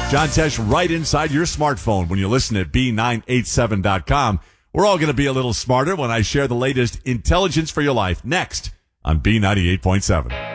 John Tesh right inside your smartphone when you listen at B987.com. We're all going to be a little smarter when I share the latest intelligence for your life next on B98.7.